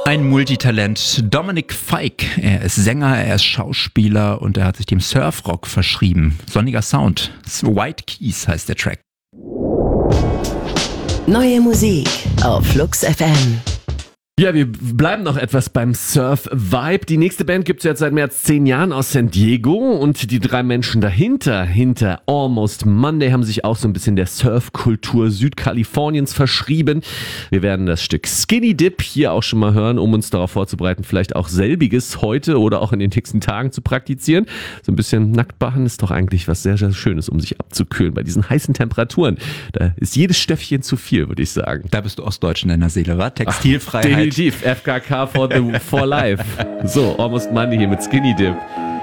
Ein Multitalent, Dominic Fike. Er ist Sänger, er ist Schauspieler und er hat sich dem Surfrock verschrieben. Sonniger Sound. White Keys heißt der Track. Neue Musik auf Flux FM. Ja, wir bleiben noch etwas beim Surf-Vibe. Die nächste Band gibt's jetzt seit mehr als 10 Jahren aus San Diego und die 3 Menschen dahinter, hinter Almost Monday, haben sich auch so ein bisschen der Surfkultur Südkaliforniens verschrieben. Wir werden das Stück Skinny Dip hier auch schon mal hören, um uns darauf vorzubereiten, vielleicht auch selbiges heute oder auch in den nächsten Tagen zu praktizieren. So ein bisschen nackt baden ist doch eigentlich was sehr, sehr Schönes, um sich abzukühlen bei diesen heißen Temperaturen. Da ist jedes Stöffchen zu viel, würde ich sagen. Da bist du Ostdeutsch in deiner Seele, wa? Textilfreiheit. Definitiv. FKK for life. So, Almost Monday hier mit Skinny Dip.